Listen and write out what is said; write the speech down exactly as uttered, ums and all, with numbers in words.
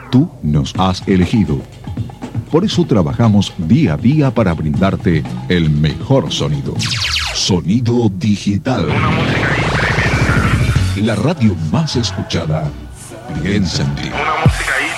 Tú nos has elegido. Por eso trabajamos día a día para brindarte el mejor sonido. Sonido digital. Una música ahí tremenda. La radio más escuchada. Piensa en ti. Una música ahí